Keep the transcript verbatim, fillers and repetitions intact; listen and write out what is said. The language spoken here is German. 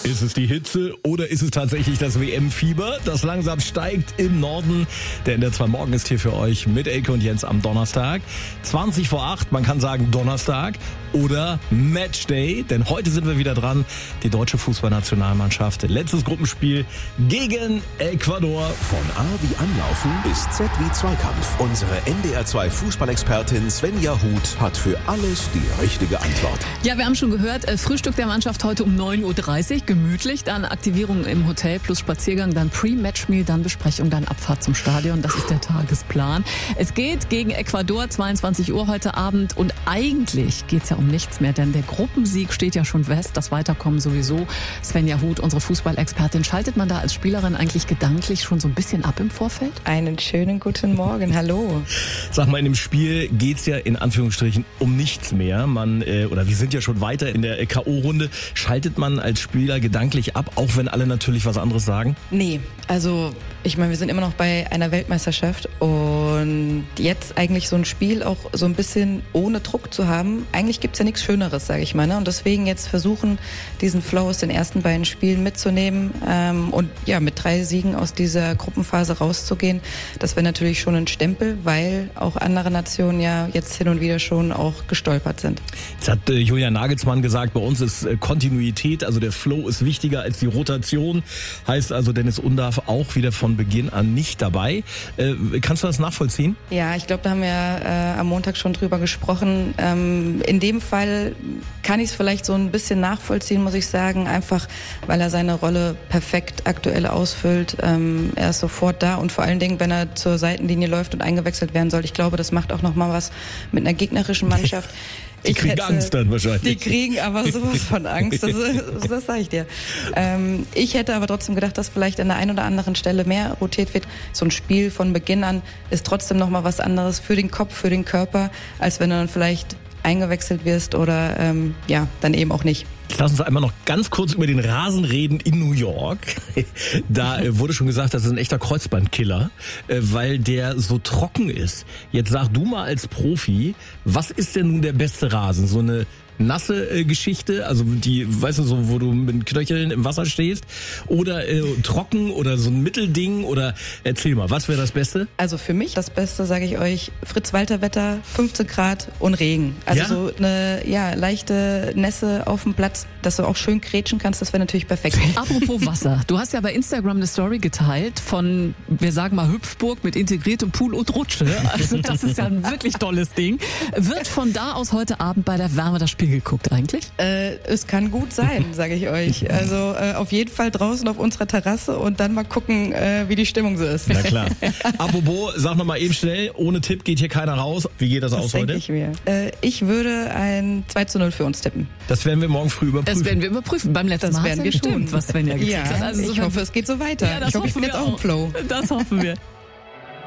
Ist es die Hitze oder ist es tatsächlich das W M-Fieber, das langsam steigt im Norden? Der N D R zwei Morgen ist hier für euch mit Elke und Jens am Donnerstag. zwanzig vor acht, man kann sagen Donnerstag oder Matchday, denn heute sind wir wieder dran. Die deutsche Fußballnationalmannschaft, letztes Gruppenspiel gegen Ecuador. Von A wie Anlaufen bis Z wie Zweikampf. Unsere N D R zwei Fußballexpertin Svenja Huth hat für alles die richtige Antwort. Ja, wir haben schon gehört, Frühstück der Mannschaft heute um neun Uhr dreißig, gemütlich, dann Aktivierung im Hotel plus Spaziergang, dann Pre-Match-Meal, dann Besprechung, dann Abfahrt zum Stadion. Das ist der Tagesplan. Es geht gegen Ecuador, zweiundzwanzig Uhr heute Abend, und eigentlich geht's ja um nichts mehr, denn der Gruppensieg steht ja schon fest, das Weiterkommen sowieso. Svenja Huth, unsere Fußballexpertin, schaltet man da als Spielerin eigentlich gedanklich schon so ein bisschen ab im Vorfeld? Einen schönen guten Morgen, hallo. Sag mal, in dem Spiel geht's ja in Anführungsstrichen um nichts mehr. Man, äh, oder wir sind ja schon weiter in der K O-Runde. Schaltet man als Spieler gedanklich ab, auch wenn alle natürlich was anderes sagen? Nee, also ich meine, wir sind immer noch bei einer Weltmeisterschaft und jetzt eigentlich so ein Spiel auch so ein bisschen ohne Druck zu haben, eigentlich gibt's ja nichts Schöneres, sage ich mal, ne? Und deswegen jetzt versuchen, diesen Flow aus den ersten beiden Spielen mitzunehmen ähm, und ja, mit drei Siegen aus dieser Gruppenphase rauszugehen, das wäre natürlich schon ein Stempel, weil auch andere Nationen ja jetzt hin und wieder schon auch gestolpert sind. Jetzt hat äh, Julian Nagelsmann gesagt, bei uns ist äh, Kontinuität, also der Flow ist wichtiger als die Rotation. Heißt also, Dennis Undav auch wieder von Beginn an nicht dabei. Äh, kannst du das nachvollziehen? Ja, ich glaube, da haben wir äh, am Montag schon drüber gesprochen. Ähm, in dem Fall kann ich es vielleicht so ein bisschen nachvollziehen, muss ich sagen, einfach weil er seine Rolle perfekt aktuell ausfüllt. Ähm, er ist sofort da und vor allen Dingen, wenn er zur Seitenlinie läuft und eingewechselt werden soll. Ich glaube, das macht auch nochmal was mit einer gegnerischen Mannschaft. Die ich kriegen hätte, Angst dann wahrscheinlich. Die kriegen aber sowas von Angst, das, das sage ich dir. Ähm, ich hätte aber trotzdem gedacht, dass vielleicht an der einen oder anderen Stelle mehr rotiert wird. So ein Spiel von Beginn an ist trotzdem nochmal was anderes für den Kopf, für den Körper, als wenn du dann vielleicht eingewechselt wirst oder ähm, ja, dann eben auch nicht. Jetzt lass uns einmal noch ganz kurz über den Rasen reden in New York. Da äh, wurde schon gesagt, das ist ein echter Kreuzbandkiller, äh, weil der so trocken ist. Jetzt sag du mal als Profi, was ist denn nun der beste Rasen? So eine nasse äh, Geschichte, also die, weißt du, so, wo du mit Knöcheln im Wasser stehst, oder äh, trocken oder so ein Mittelding, oder erzähl mal, was wäre das Beste? Also für mich das Beste, sage ich euch, Fritz-Walter-Wetter, fünfzehn Grad und Regen. Also ja? so eine ja, leichte Nässe auf dem Platz, dass du auch schön kretschen kannst, das wäre natürlich perfekt. Apropos Wasser, du hast ja bei Instagram eine Story geteilt von, wir sagen mal, Hüpfburg mit integriertem Pool und Rutsche. Also das ist ja ein wirklich tolles Ding. Wird von da aus heute Abend bei der Wärme das Spiel geguckt eigentlich? Äh, es kann gut sein, sage ich euch. Also äh, auf jeden Fall draußen auf unserer Terrasse und dann mal gucken, äh, wie die Stimmung so ist. Na klar. Apropos, sag noch mal eben schnell, ohne Tipp geht hier keiner raus. Wie geht das, das aus heute? Ich mir. Äh, ich würde ein zwei zu null für uns tippen. Das werden wir morgen früh überprüfen. Das werden wir überprüfen. Beim letzten das Mal werden wir gestimmt, tun. was Svenja gesagt ja, hat. Also ich hoffe, es geht so weiter. Ja, das ich hoffe, ich bin jetzt auch im Flow. Das hoffen wir.